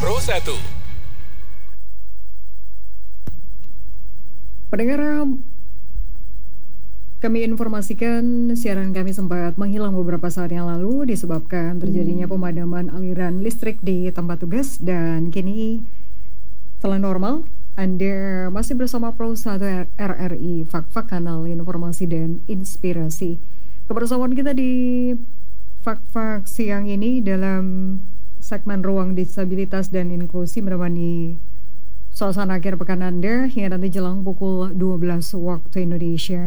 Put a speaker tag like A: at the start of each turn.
A: Pro 1.
B: Pendengar, kami informasikan siaran kami sempat menghilang beberapa saat yang lalu disebabkan terjadinya pemadaman aliran listrik di tempat tugas dan kini telah normal. Anda masih bersama Pro 1 RRI, Fak-Fak Kanal Informasi dan Inspirasi. Kebersamaan kita di Fak-Fak siang ini dalam segmen Ruang Disabilitas dan Inklusi menemani suasana akhir pekan Anda hingga nanti jelang pukul 12 waktu Indonesia